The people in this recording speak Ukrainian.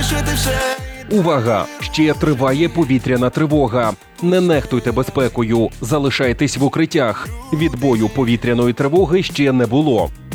залишити все. Увага! Ще триває повітряна тривога. Не нехтуйте безпекою, залишайтесь в укриттях. Відбою повітряної тривоги ще не було.